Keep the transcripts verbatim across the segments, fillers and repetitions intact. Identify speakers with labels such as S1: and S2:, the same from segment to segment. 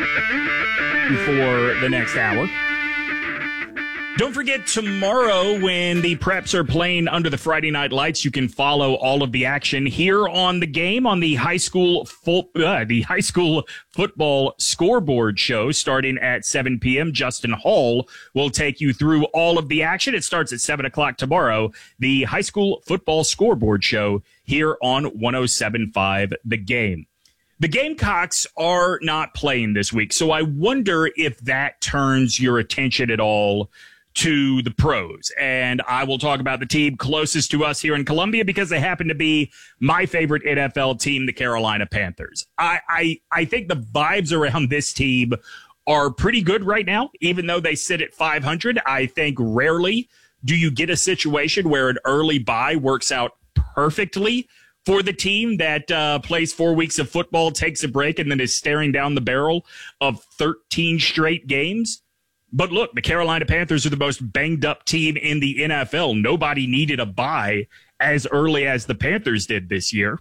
S1: for the next hour. Don't forget, tomorrow when the Preps are playing under the Friday night lights, you can follow all of the action here on the game on the high school fo- uh, the high school football scoreboard show starting at seven p.m. Justin Hall will take you through all of the action. It starts at seven o'clock tomorrow. The high school football scoreboard show here on one oh seven point five The Game. The Gamecocks are not playing this week, so I wonder if that turns your attention at all to the pros. And I will talk about the team closest to us here in Columbia because they happen to be my favorite N F L team, the Carolina Panthers. I, I, I think the vibes around this team are pretty good right now, even though they sit at five hundred. I think rarely do you get a situation where an early bye works out perfectly for the team that uh, plays four weeks of football, takes a break, and then is staring down the barrel of thirteen straight games. But look, the Carolina Panthers are the most banged up team in the N F L. Nobody needed a bye as early as the Panthers did this year.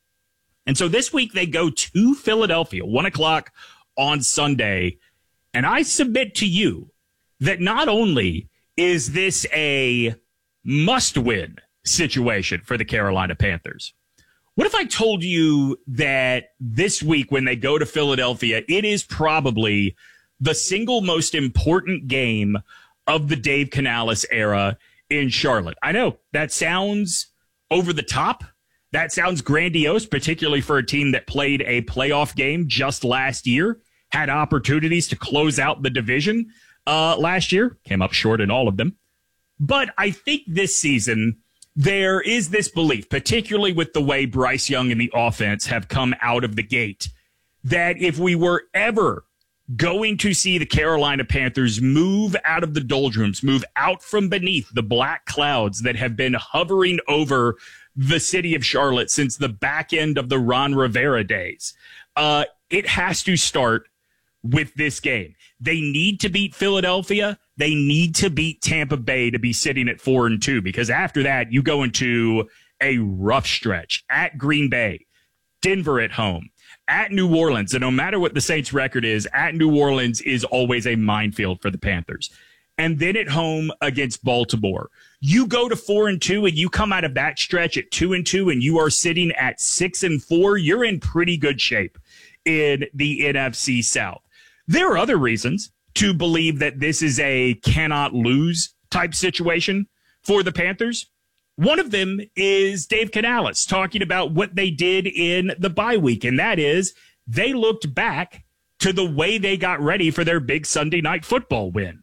S1: And so this week they go to Philadelphia, one o'clock on Sunday. And I submit to you that not only is this a must-win situation for the Carolina Panthers, what if I told you that this week when they go to Philadelphia, it is probably the single most important game of the Dave Canales era in Charlotte? I know that sounds over the top. That sounds grandiose, particularly for a team that played a playoff game just last year, had opportunities to close out the division uh, last year, came up short in all of them. But I think this season there is this belief, particularly with the way Bryce Young and the offense have come out of the gate, that if we were ever going to see the Carolina Panthers move out of the doldrums, move out from beneath the black clouds that have been hovering over the city of Charlotte since the back end of the Ron Rivera days, uh, it has to start with this game. They need to beat Philadelphia. They need to beat Tampa Bay to be sitting at four and two, because after that, you go into a rough stretch at Green Bay, Denver at home, at New Orleans. And no matter what the Saints record is, at New Orleans is always a minefield for the Panthers. And then at home against Baltimore. You go to four and two and you come out of that stretch at two and two and you are sitting at six and four. You're in pretty good shape in the N F C South. There are other reasons to believe that this is a cannot lose type situation for the Panthers. One of them is Dave Canales talking about what they did in the bye week, and that is they looked back to the way they got ready for their big Sunday night football win.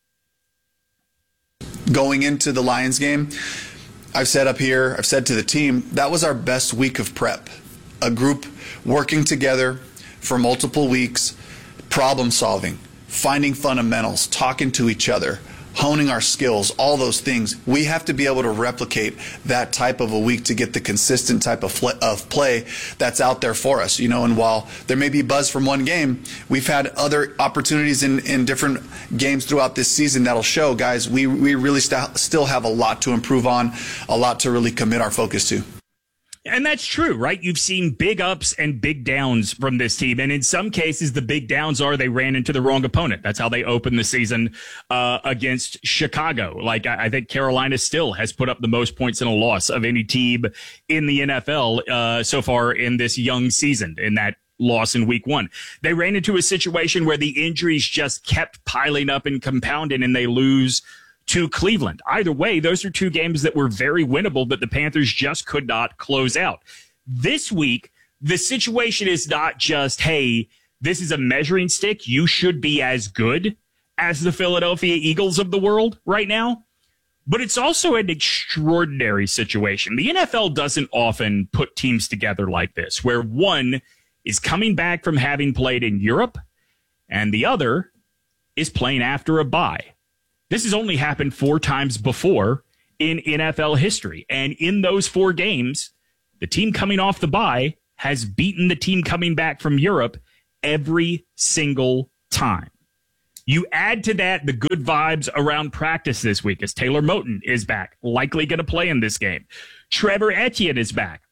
S2: Going into the Lions game, I've said up here, I've said to the team, that was our best week of prep. A group working together for multiple weeks, problem solving, finding fundamentals, talking to each other, honing our skills, all those things. We have to be able to replicate that type of a week to get the consistent type of, fl- of play that's out there for us. You know, and while there may be buzz from one game, we've had other opportunities in, in different games throughout this season that'll show, guys, we, we really st- still have a lot to improve on, a lot to really commit our focus to.
S1: And that's true, right? You've seen big ups and big downs from this team. And in some cases, the big downs are they ran into the wrong opponent. That's how they opened the season uh, against Chicago. Like, I, I think Carolina still has put up the most points in a loss of any team in the N F L uh, so far in this young season, in that loss in week one. They ran into a situation where the injuries just kept piling up and compounding, and they lose to Cleveland. Either way, those are two games that were very winnable, but the Panthers just could not close out. This week, the situation is not just, hey, this is a measuring stick. You should be as good as the Philadelphia Eagles of the world right now. But it's also an extraordinary situation. The N F L doesn't often put teams together like this, where one is coming back from having played in Europe and the other is playing after a bye. This has only happened four times before in N F L history. And in those four games, the team coming off the bye has beaten the team coming back from Europe every single time. You add to that the good vibes around practice this week as Taylor Moton is back, likely going to play in this game. Trevor Etienne is back,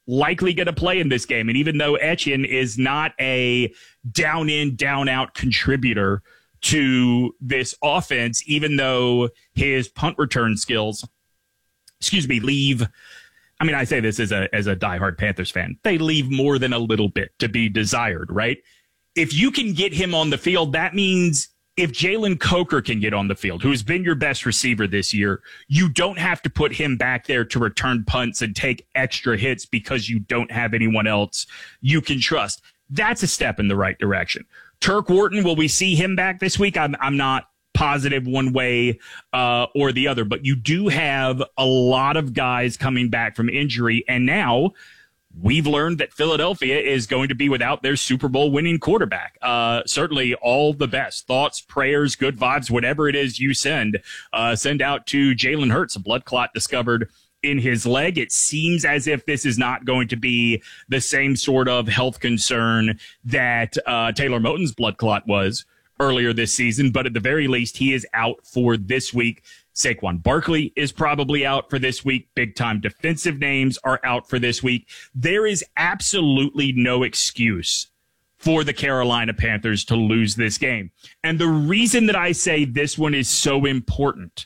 S1: likely going to play in this game. And even though Etienne is not a down in, down out contributor to this offense, even though his punt return skills, excuse me, leave, I mean, I say this as a, as a diehard Panthers fan, they leave more than a little bit to be desired, right? If you can get him on the field, that means if Jalen Coker can get on the field, who's been your best receiver this year, you don't have to put him back there to return punts and take extra hits because you don't have anyone else you can trust. That's a step in the right direction. Turk Wharton, will we see him back this week? I'm, I'm not positive one way uh, or the other, but you do have a lot of guys coming back from injury, and now we've learned that Philadelphia is going to be without their Super Bowl winning quarterback. Uh, certainly all the best thoughts, prayers, good vibes, whatever it is you send, uh, send out to Jalen Hurts, a blood clot discovered in his leg. It seems as if this is not going to be the same sort of health concern that uh, Taylor Moton's blood clot was earlier this season, but at the very least, he is out for this week. Saquon Barkley is probably out for this week. Big-time defensive names are out for this week. There is absolutely no excuse for the Carolina Panthers to lose this game. And the reason that I say this one is so important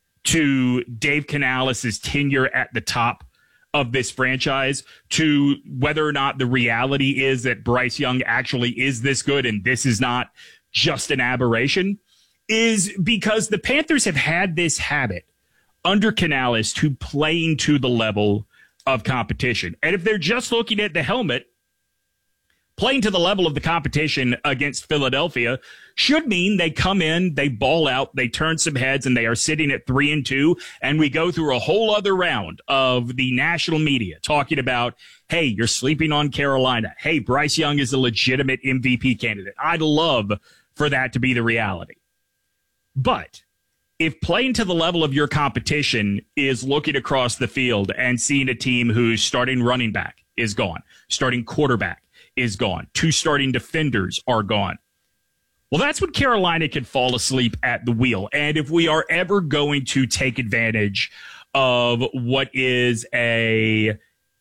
S1: to Dave Canales' tenure at the top of this franchise, to whether or not the reality is that Bryce Young actually is this good and this is not just an aberration, is because the Panthers have had this habit under Canales to playing to the level of competition. And if they're just looking at the helmet, playing to the level of the competition against Philadelphia should mean they come in, they ball out, they turn some heads, and they are sitting at three and two. And we go through a whole other round of the national media talking about, hey, you're sleeping on Carolina. Hey, Bryce Young is a legitimate M V P candidate. I'd love for that to be the reality. But if playing to the level of your competition is looking across the field and seeing a team whose starting running back is gone, starting quarterback is gone, two starting defenders are gone, well, that's when Carolina can fall asleep at the wheel. And if we are ever going to take advantage of what is a,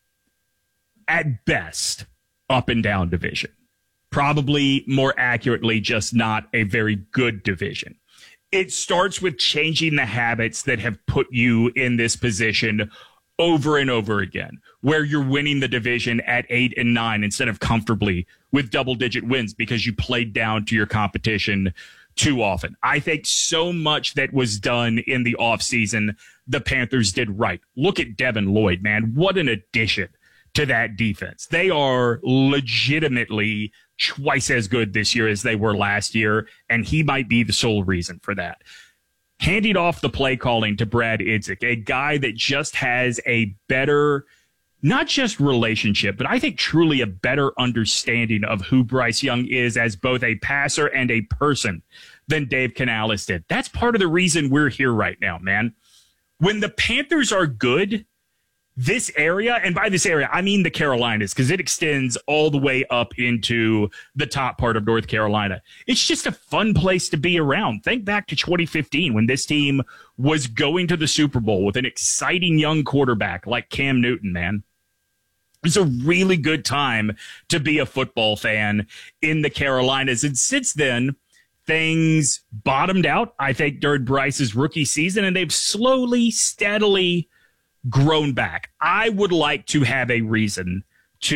S1: at best, up and down division, probably more accurately, just not a very good division, it starts with changing the habits that have put you in this position over and over again, where you're winning the division at eight and nine instead of comfortably with double digit wins because you played down to your competition too often. I think so much that was done in the offseason, the Panthers did right. Look at Devin Lloyd, man. What an addition to that defense. They are legitimately twice as good this year as they were last year, and he might be the sole reason for that. Handing off the play calling to Brad Idzik, a guy that just has a better, not just relationship, but I think truly a better understanding of who Bryce Young is as both a passer and a person than Dave Canales did. That's part of the reason we're here right now, man. When the Panthers are good, this area, and by this area, I mean the Carolinas, because it extends all the way up into the top part of North Carolina. It's just a fun place to be around. Think back to twenty fifteen when this team was going to the Super Bowl with an exciting young quarterback like Cam Newton, man. It's a really good time to be a football fan in the Carolinas. And since then, things bottomed out, I think, during Bryce's rookie season, and they've slowly, steadily grown back. I would like to have a reason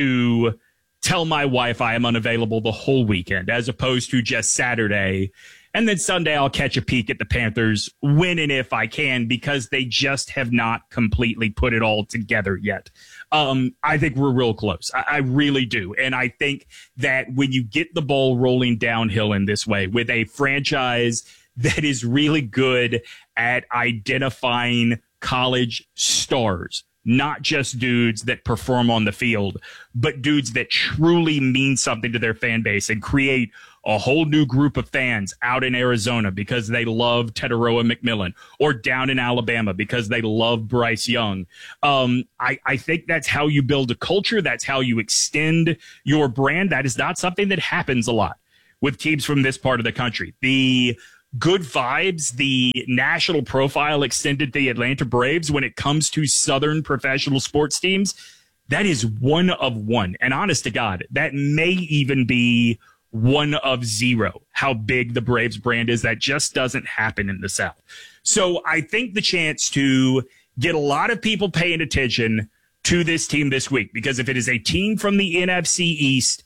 S1: to tell my wife I am unavailable the whole weekend as opposed to just Saturday. And then Sunday I'll catch a peek at the Panthers when and if I can, because they just have not completely put it all together yet. Um, I think we're real close. I, I really do. And I think that when you get the ball rolling downhill in this way with a franchise that is really good at identifying college stars, not just dudes that perform on the field, but dudes that truly mean something to their fan base and create a whole new group of fans out in Arizona because they love Tetaroa McMillan, or down in Alabama because they love Bryce Young. Um, I, I think that's how you build a culture. That's how you extend your brand. That is not something that happens a lot with teams from this part of the country. The good vibes, the national profile extended to the Atlanta Braves when it comes to Southern professional sports teams, that is one of one. And honest to God, that may even be one of zero, how big the Braves brand is. That just doesn't happen in the South. So I think the chance to get a lot of people paying attention to this team this week, because if it is a team from the N F C East,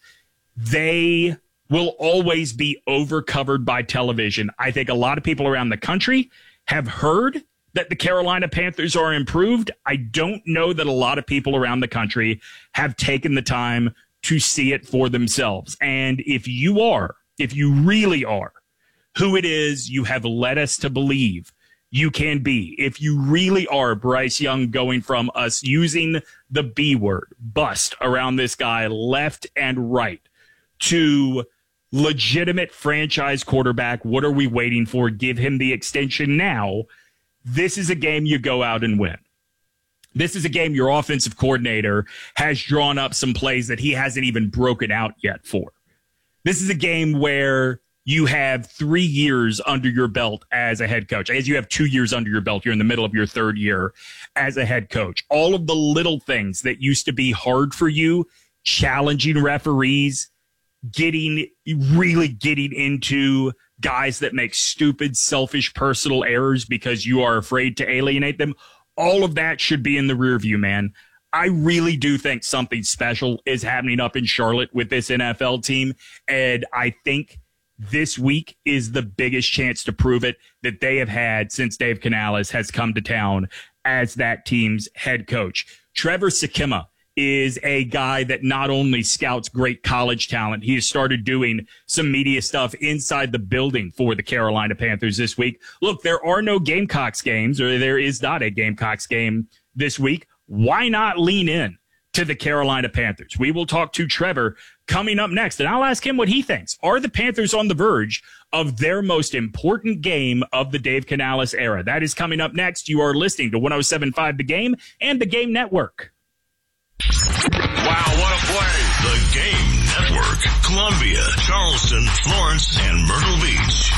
S1: they will always be overcovered by television. I think a lot of people around the country have heard that the Carolina Panthers are improved. I don't know that a lot of people around the country have taken the time to see it for themselves. And if you are, if you really are who it is you have led us to believe you can be, if you really are Bryce Young, going from us using the B word, bust around this guy left and right, to legitimate franchise quarterback, what are we waiting for? Give him the extension now. This is a game you go out and win. This is a game your offensive coordinator has drawn up some plays that he hasn't even broken out yet for. This is a game where you have three years under your belt as a head coach. As you have two years under your belt, you're in the middle of your third year as a head coach. All of the little things that used to be hard for you, challenging referees, getting, really getting into guys that make stupid, selfish, personal errors because you are afraid to alienate them. All of that should be in the rear view, man. I really do think something special is happening up in Charlotte with this N F L team. And I think this week is the biggest chance to prove it that they have had since Dave Canales has come to town as that team's head coach. Trevor Sikkema is a guy that not only scouts great college talent, he has started doing some media stuff inside the building for the Carolina Panthers this week. Look, there are no Gamecocks games, or there is not a Gamecocks game this week. Why not lean in to the Carolina Panthers? We will talk to Trevor coming up next, and I'll ask him what he thinks. Are the Panthers on the verge of their most important game of the Dave Canales era? That is coming up next. You are listening to one oh seven point five The Game and The Game Network.
S3: Wow, what a play. The Game Network. Columbia, Charleston, Florence, and Myrtle Beach.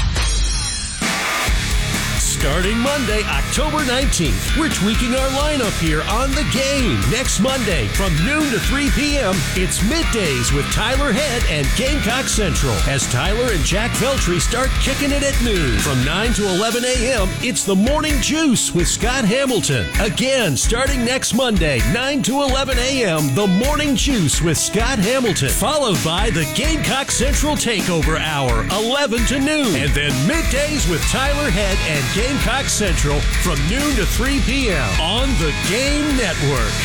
S4: Starting Monday, October nineteenth, we're tweaking our lineup here on The Game. Next Monday, from noon to three p.m., it's Middays with Tyler Head and Gamecock Central, as Tyler and Jack Veltri start kicking it at noon. From nine to eleven a.m., it's The Morning Juice with Scott Hamilton. Again, starting next Monday, nine to eleven a.m., The Morning Juice with Scott Hamilton, followed by the Gamecock Central Takeover Hour, eleven to noon, and then Middays with Tyler Head and Gamecock Gamecock Central from noon to three p.m. on the Game Network.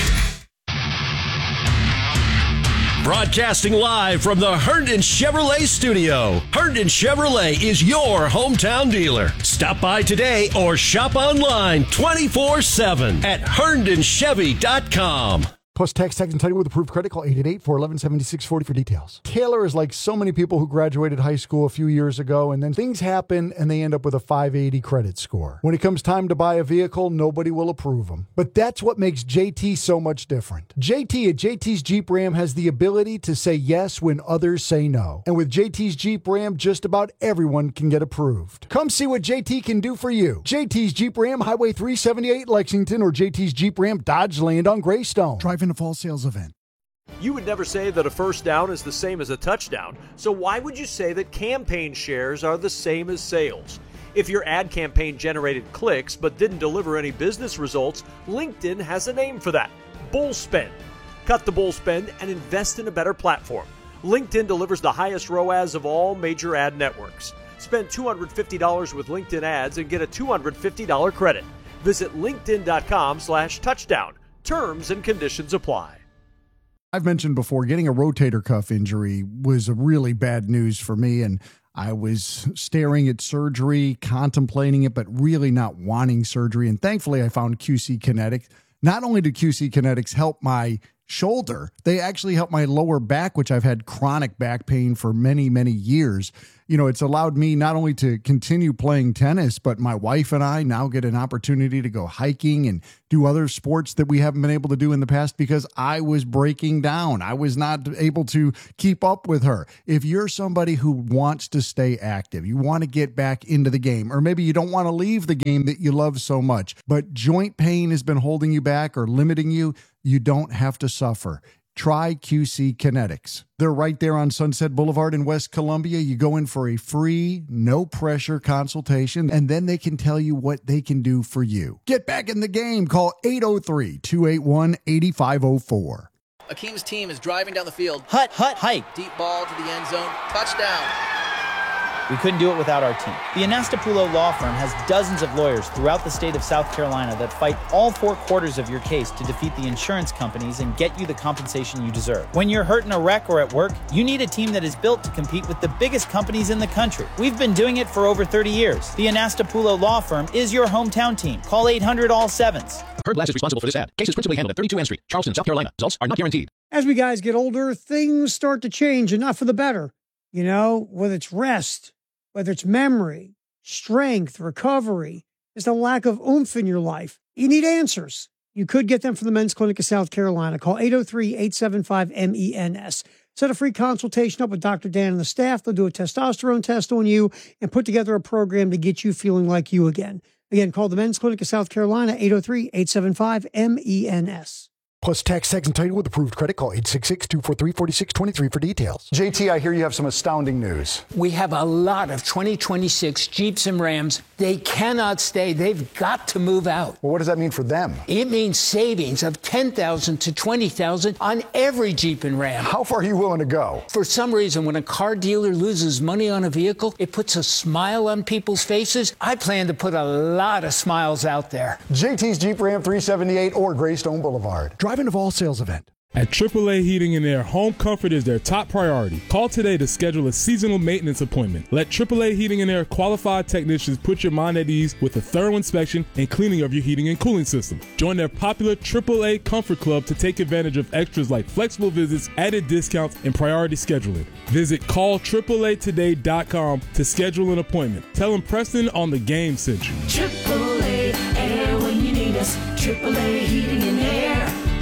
S4: Broadcasting live from the Herndon Chevrolet studio. Herndon Chevrolet is your hometown dealer. Stop by today or shop online twenty-four seven at herndon chevy dot com.
S5: Plus tax, tax, and title with approved credit. Call eight eight eight, four one one, seven six four zero for details. Taylor is like so many people who graduated high school a few years ago, and then things happen and they end up with a five eighty credit score. When it comes time to buy a vehicle, nobody will approve them. But that's what makes J T so much different. J T at J T's Jeep Ram has the ability to say yes when others say no. And with J T's Jeep Ram, just about everyone can get approved. Come see what J T can do for you. J T's Jeep Ram, Highway three seventy-eight, Lexington, or J T's Jeep Ram, Dodge Land on Greystone. Drive in a fall sales event.
S6: You would never say that a first down is the same as a touchdown, so why would you say that campaign shares are the same as sales? If your ad campaign generated clicks but didn't deliver any business results, LinkedIn has a name for that: bull spend. Cut the bull spend and invest in a better platform. LinkedIn delivers the highest R O A S of all major ad networks. Spend two hundred fifty dollars with LinkedIn ads and get a two hundred fifty dollars credit. Visit linkedin.com slash touchdown. Terms and conditions apply.
S5: I've mentioned before, getting a rotator cuff injury was a really bad news for me, and I was staring at surgery, contemplating it, but really not wanting surgery. And thankfully, I found Q C Kinetics. Not only did Q C Kinetics help my shoulder, they actually helped my lower back, which I've had chronic back pain for many, many years. you know, it's allowed me not only to continue playing tennis, but my wife and I now get an opportunity to go hiking and do other sports that we haven't been able to do in the past because I was breaking down. I was not able to keep up with her. If you're somebody who wants to stay active, you want to get back into the game, or maybe you don't want to leave the game that you love so much, but joint pain has been holding you back or limiting you, you don't have to suffer. Try Q C Kinetics. They're right there on Sunset Boulevard in West Columbia. You go in for a free, no-pressure consultation, and then they can tell you what they can do for you. Get back in the game. Call eight oh three, two eight one, eight five oh four.
S7: Akeem's team is driving down the field. Hut, hut, hike. Deep ball to the end zone. Touchdown.
S8: We couldn't do it without our team. The Anastapulo Law Firm has dozens of lawyers throughout the state of South Carolina that fight all four quarters of your case to defeat the insurance companies and get you the compensation you deserve. When you're hurt in a wreck or at work, you need a team that is built to compete with the biggest companies in the country. We've been doing it for over thirty years. The Anastapulo Law Firm is your hometown team. Call eight hundred all sevens.
S9: Heard Glass is responsible for this ad. Case is principally handled at thirty-two N Street, Charleston, South Carolina. Results are not guaranteed.
S10: As we guys get older, things start to change, and not for the better. You know, whether it's rest, whether it's memory, strength, recovery, there's a lack of oomph in your life. You need answers. You could get them from the Men's Clinic of South Carolina. Call eight oh three, eight seven five, M E N S. Set a free consultation up with Doctor Dan and the staff. They'll do a testosterone test on you and put together a program to get you feeling like you again. Again, call the Men's Clinic of South Carolina, eight oh three, eight seven five, M E N S.
S5: Plus tax, tax, and title with approved credit. Call eight six six, two four three, four six two three for details. J T, I hear you have some astounding news.
S11: We have a lot of twenty twenty-six Jeeps and Rams. They cannot stay. They've got to move out.
S5: Well, what does that mean for them?
S11: It means savings of ten thousand dollars to twenty thousand dollars on every Jeep and Ram.
S5: How far are you willing to go?
S11: For some reason, when a car dealer loses money on a vehicle, it puts a smile on people's faces. I plan to put a lot of smiles out there.
S5: J T's Jeep Ram three seventy-eight or Greystone Boulevard. Drive into All Sales event.
S12: At triple A Heating and Air, home comfort is their top priority. Call today to schedule a seasonal maintenance appointment. Let triple A Heating and Air qualified technicians put your mind at ease with a thorough inspection and cleaning of your heating and cooling system. Join their popular triple A Comfort Club to take advantage of extras like flexible visits, added discounts, and priority scheduling. Visit call triple A today dot com to schedule an appointment. Tell them Preston on the game sent you.
S13: triple A Air when you need us. triple A Heating and Air.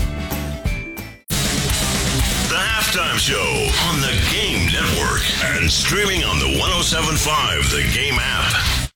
S3: The Halftime Show on the Game Network and streaming on the one oh seven point five The Game app.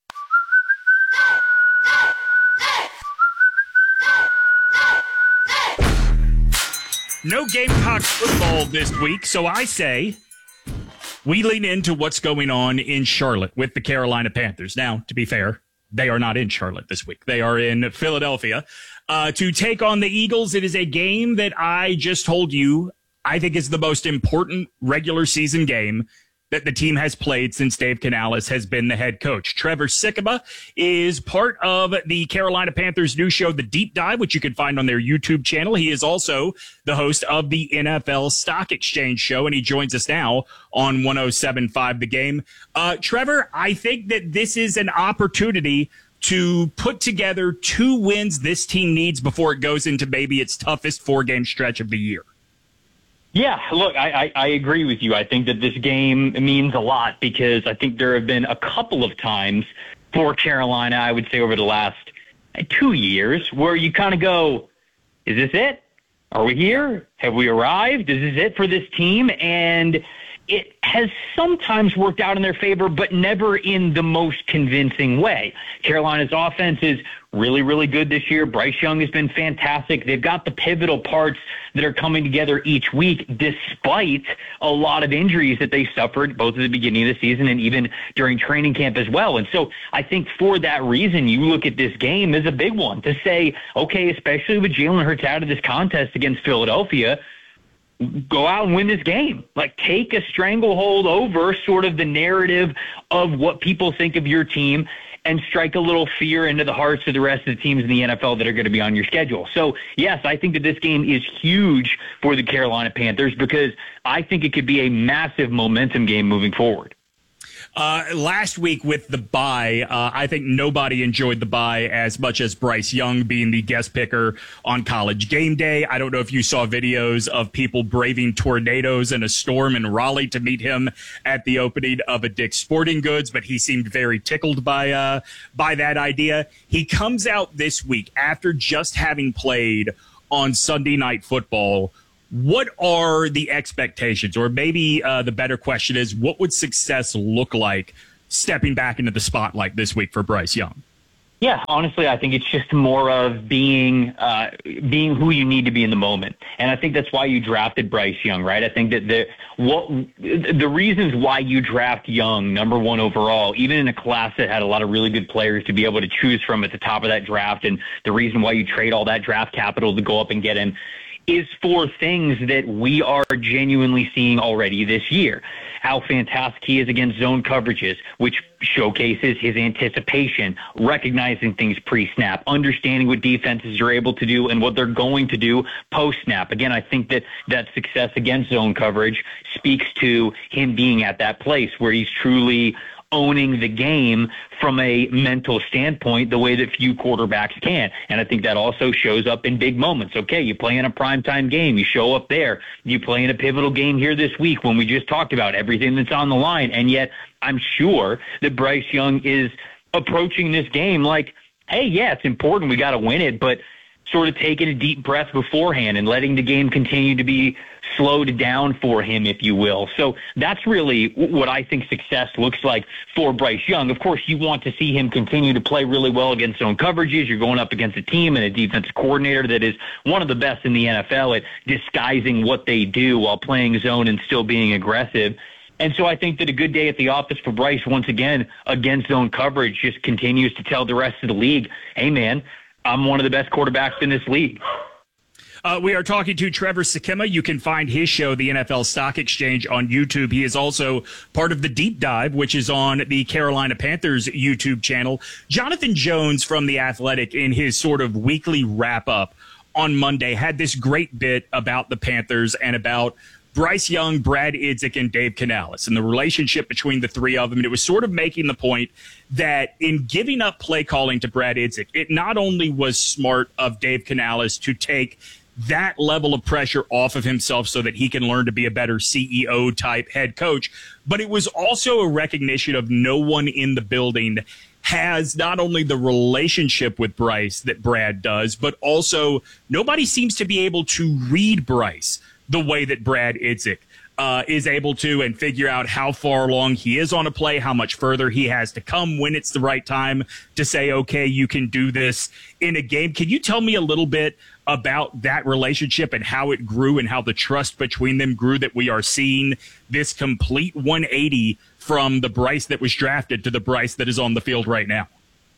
S1: No Gamecock football this week, so I say we lean into what's going on in Charlotte with the Carolina Panthers. Now, to be fair, they are not in Charlotte this week. They are in Philadelphia uh, to take on the Eagles. It is a game that I just told you I think is the most important regular season game that the team has played since Dave Canales has been the head coach. Trevor Sikkema is part of the Carolina Panthers' new show, The Deep Dive, which you can find on their YouTube channel. He is also the host of the N F L Stock Exchange show, and he joins us now on one oh seven point five The Game. Uh, Trevor, I think that this is an opportunity to put together two wins this team needs before it goes into maybe its toughest four-game stretch of the year.
S14: Yeah, look, I, I, I agree with you. I think that this game means a lot because I think there have been a couple of times for Carolina, I would say over the last two years, where you kind of go, is this it? Are we here? Have we arrived? Is this it for this team? And it has sometimes worked out in their favor, but never in the most convincing way. Carolina's offense is really, really good this year. Bryce Young has been fantastic. They've got the pivotal parts that are coming together each week, despite a lot of injuries that they suffered both at the beginning of the season and even during training camp as well. And so I think for that reason, you look at this game as a big one to say, okay, especially with Jalen Hurts out of this contest against Philadelphia, go out and win this game. Like, take a stranglehold over sort of the narrative of what people think of your team and strike a little fear into the hearts of the rest of the teams in the N F L that are going to be on your schedule. So, yes, I think that this game is huge for the Carolina Panthers because I think it could be a massive momentum game moving forward.
S1: Uh, last week with the bye, uh, I think nobody enjoyed the bye as much as Bryce Young being the guest picker on College Game Day. I don't know if you saw videos of people braving tornadoes and a storm in Raleigh to meet him at the opening of a Dick's Sporting Goods, but he seemed very tickled by uh, by that idea. He comes out this week after just having played on Sunday Night Football. What are the expectations? Or maybe uh, the better question is, what would success look like stepping back into the spotlight this week for Bryce Young?
S14: Yeah, honestly, I think it's just more of being uh, being who you need to be in the moment, and I think that's why you drafted Bryce Young, right? I think that the what the reasons why you draft Young, number one overall, even in a class that had a lot of really good players to be able to choose from at the top of that draft, and the reason why you trade all that draft capital to go up and get him, is for things that we are genuinely seeing already this year. How fantastic he is against zone coverages, which showcases his anticipation, recognizing things pre-snap, understanding what defenses are able to do and what they're going to do post-snap. Again, I think that that success against zone coverage speaks to him being at that place where he's truly owning the game from a mental standpoint the way that few quarterbacks can. And I think that also shows up in big moments. Okay, you play in a primetime game, you show up there. You play in a pivotal game here this week when we just talked about everything that's on the line. And yet I'm sure that Bryce Young is approaching this game like, hey, yeah, it's important. We got to win it, but sort of taking a deep breath beforehand and letting the game continue to be slowed down for him, if you will. So that's really what I think success looks like for Bryce Young. Of course, you want to see him continue to play really well against zone coverages. You're going up against a team and a defensive coordinator that is one of the best in the N F L at disguising what they do while playing zone and still being aggressive. And so I think that a good day at the office for Bryce, once again, against zone coverage, just continues to tell the rest of the league, hey, man, I'm one of the best quarterbacks in this league.
S1: Uh, we are talking to Trevor Sakema. You can find his show, the N F L Stock Exchange, on YouTube. He is also part of the Deep Dive, which is on the Carolina Panthers YouTube channel. Jonathan Jones from The Athletic, in his sort of weekly wrap-up on Monday, had this great bit about the Panthers and about Bryce Young, Brad Idzik, and Dave Canales, and the relationship between the three of them. And it was sort of making the point that in giving up play calling to Brad Idzik, it not only was smart of Dave Canales to take that level of pressure off of himself so that he can learn to be a better C E O type head coach, but it was also a recognition of no one in the building has not only the relationship with Bryce that Brad does, but also nobody seems to be able to read Bryce the way that Brad Idzik uh, is able to, and figure out how far along he is on a play, how much further he has to come when it's the right time to say, okay, you can do this in a game. Can you tell me a little bit about that relationship and how it grew and how the trust between them grew, that we are seeing this complete one eighty from the Bryce that was drafted to the Bryce that is on the field right now?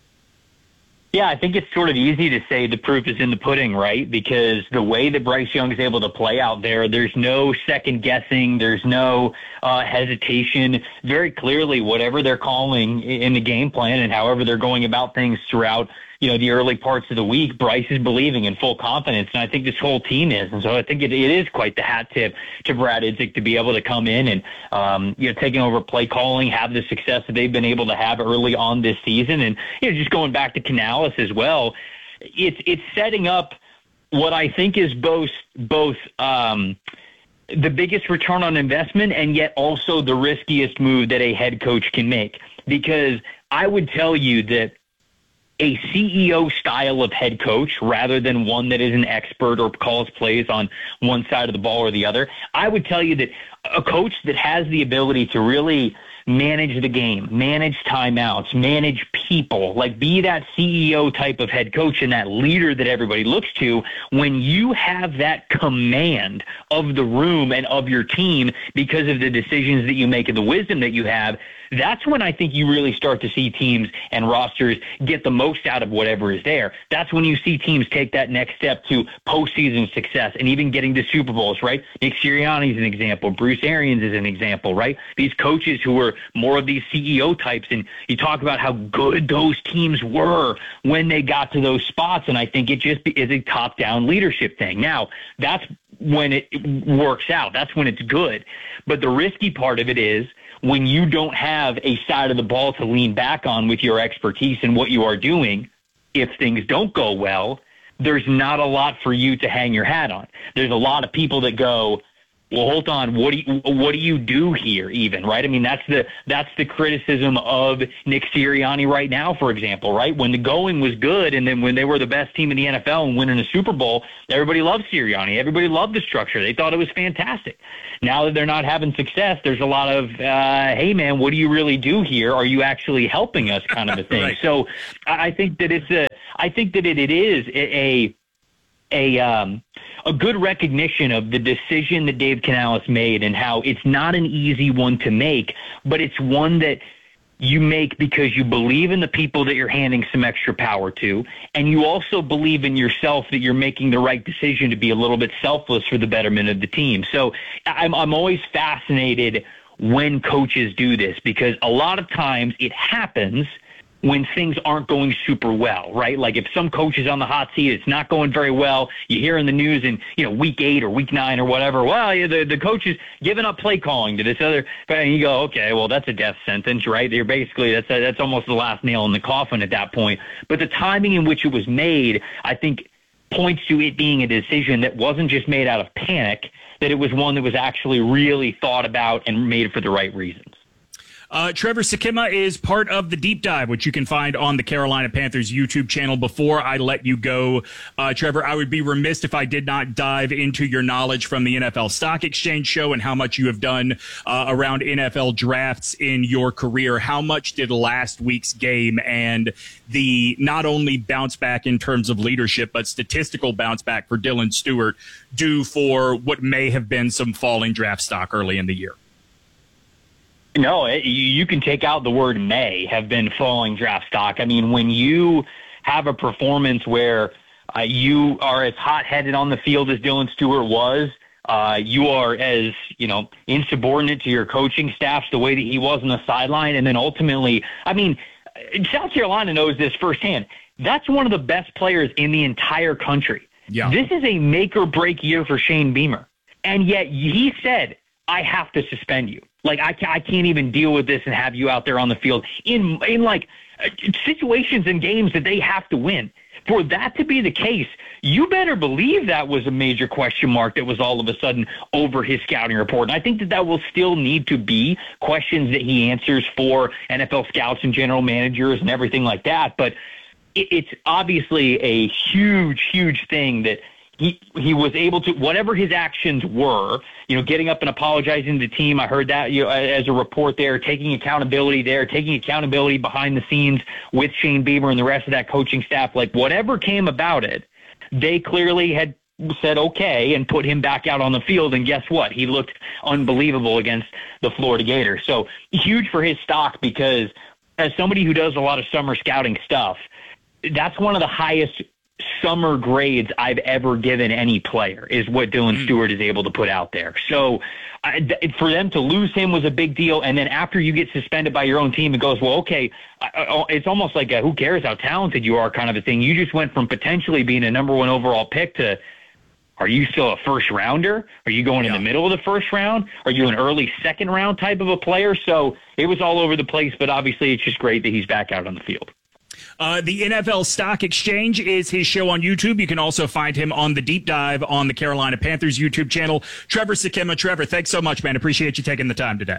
S14: Yeah, I think it's sort of easy to say the proof is in the pudding, right? Because the way that Bryce Young is able to play out there, there's no second guessing. There's no uh, hesitation. Very clearly, whatever they're calling in the game plan and however they're going about things throughout, you know, the early parts of the week, Bryce is believing in full confidence, and I think this whole team is. And so I think it, it is quite the hat tip to Brad Idzik to be able to come in and, um, you know, taking over play calling, have the success that they've been able to have early on this season. And, you know, just going back to Canales as well, it's it's setting up what I think is both both um, the biggest return on investment and yet also the riskiest move that a head coach can make. Because I would tell you that a C E O style of head coach, rather than one that is an expert or calls plays on one side of the ball or the other, I would tell you that a coach that has the ability to really manage the game, manage timeouts, manage people, like be that C E O type of head coach and that leader that everybody looks to, when you have that command of the room and of your team because of the decisions that you make and the wisdom that you have, that's when I think you really start to see teams and rosters get the most out of whatever is there. That's when you see teams take that next step to postseason success and even getting to Super Bowls, right? Nick Sirianni is an example. Bruce Arians is an example, right? These coaches who were more of these C E O types, and you talk about how good those teams were when they got to those spots, and I think it just is a top-down leadership thing. Now, that's when it works out. That's when it's good. But the risky part of it is when you don't have a side of the ball to lean back on with your expertise and what you are doing, if things don't go well, there's not a lot for you to hang your hat on. There's a lot of people that go, well, hold on, what do you, what do you do here even, right? I mean, that's the that's the criticism of Nick Sirianni right now, for example, right? When the going was good and then when they were the best team in the N F L and winning a Super Bowl, everybody loved Sirianni. Everybody loved the structure. They thought it was fantastic. Now that they're not having success, there's a lot of, uh, hey, man, what do you really do here? Are you actually helping us kind of a thing? Right. So I think that it's a, I think that it, it is a, a, um, a good recognition of the decision that Dave Canales made and how it's not an easy one to make, but it's one that you make because you believe in the people that you're handing some extra power to, and you also believe in yourself that you're making the right decision to be a little bit selfless for the betterment of the team. So I'm, I'm always fascinated when coaches do this, because a lot of times it happens when things aren't going super well, right? Like if some coach is on the hot seat, it's not going very well. You hear in the news in, you know, week eight or week nine or whatever, well, yeah, the, the coach is giving up play calling to this other, and you go, okay, well, that's a death sentence, right? You're basically, that's a, that's almost the last nail in the coffin at that point. But the timing in which it was made, I think, points to it being a decision that wasn't just made out of panic, that it was one that was actually really thought about and made for the right reasons.
S1: Uh, Trevor Sikkema is part of the Deep Dive, which you can find on the Carolina Panthers YouTube channel. Before I let you go, uh, Trevor, I would be remiss if I did not dive into your knowledge from the N F L Stock Exchange show and how much you have done uh, around N F L drafts in your career. How much did last week's game and the not only bounce back in terms of leadership, but statistical bounce back for Dylan Stewart do for what may have been some falling draft stock early in the year?
S14: No, it, you can take out the word may have been falling draft stock. I mean, when you have a performance where uh, you are as hot-headed on the field as Dylan Stewart was, uh, you are as, you know, insubordinate to your coaching staffs the way that he was on the sideline, and then ultimately, I mean, South Carolina knows this firsthand. That's one of the best players in the entire country.
S1: Yeah.
S14: This is a make-or-break year for Shane Beamer, and yet he said, I have to suspend you. Like, I can't, I can't even deal with this and have you out there on the field in, in like, situations and games that they have to win. For that to be the case, you better believe that was a major question mark that was all of a sudden over his scouting report. And I think that that will still need to be questions that he answers for N F L scouts and general managers and everything like that. But it, it's obviously a huge, huge thing that He he was able to, whatever his actions were, you know, getting up and apologizing to the team. I heard that, you know, as a report there, taking accountability there, taking accountability behind the scenes with Shane Beamer and the rest of that coaching staff. Like, whatever came about it, they clearly had said okay and put him back out on the field. And guess what? He looked unbelievable against the Florida Gators. So huge for his stock, because as somebody who does a lot of summer scouting stuff, that's one of the highest summer grades I've ever given any player, is what Dylan Stewart is able to put out there. So I, th- for them to lose him was a big deal. And then after you get suspended by your own team, it goes, well, okay, I, it's almost like a who cares how talented you are kind of a thing. You just went from potentially being a number one overall pick to, are you still a first rounder? Are you going yeah. in the middle of the first round? Are you an early second round type of a player? So it was all over the place, but obviously it's just great that he's back out on the field.
S1: Uh, the N F L Stock Exchange is his show on YouTube. You can also find him on the Deep Dive on the Carolina Panthers YouTube channel. Trevor Sikkema. Trevor, thanks so much, man. Appreciate you taking the time today.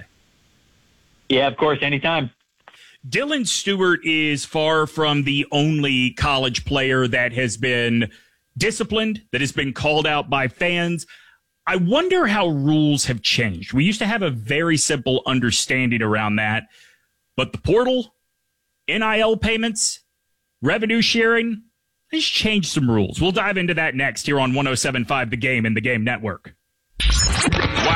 S14: Yeah, of course. Anytime.
S1: Dylan Stewart is far from the only college player that has been disciplined, that has been called out by fans. I wonder how rules have changed. We used to have a very simple understanding around that, but the portal, N I L payments, revenue sharing, has changed some rules. We'll dive into that next here on one oh seven point five The Game and The Game Network.